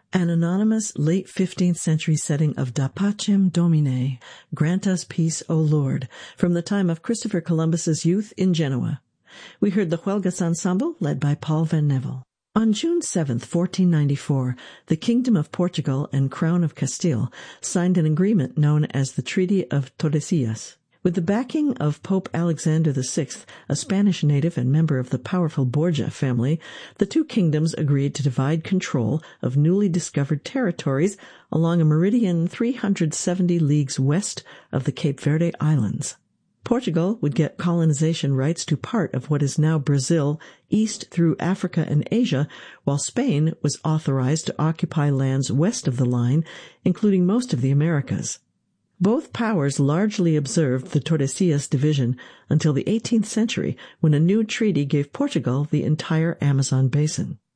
An anonymous late 15th century setting of Da Pacem Domine, Grant Us Peace, O Lord, from the time of Christopher Columbus's youth in Genoa. We heard the Huelgas Ensemble, led by Paul Van Nevel. On June 7, 1494, the Kingdom of Portugal and Crown of Castile signed an agreement known as the Treaty of Tordesillas. With the backing of Pope Alexander VI, a Spanish native and member of the powerful Borgia family, the two kingdoms agreed to divide control of newly discovered territories along a meridian 370 leagues west of the Cape Verde Islands. Portugal would get colonization rights to part of what is now Brazil east through Africa and Asia, while Spain was authorized to occupy lands west of the line, including most of the Americas. Both powers largely observed the Tordesillas division until the 18th century, when a new treaty gave Portugal the entire Amazon basin.